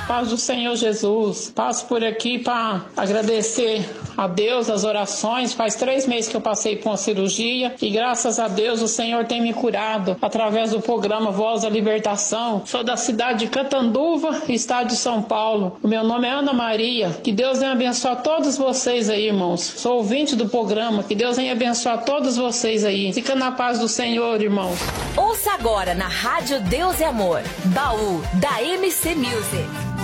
Paz do Senhor Jesus. Passo por aqui para agradecer a Deus as orações. Faz 3 meses que eu passei por uma cirurgia e graças a Deus o Senhor tem me curado através do programa Voz da Libertação. Sou da cidade de Catanduva, estado de São Paulo. O meu nome é Ana Maria. Que Deus venha abençoar todos vocês aí, irmãos. Sou ouvinte do programa. Que Deus venha abençoar todos vocês aí. Fica na paz do Senhor, irmãos. Ouça agora na Rádio Deus e Amor, Baú da MC Music.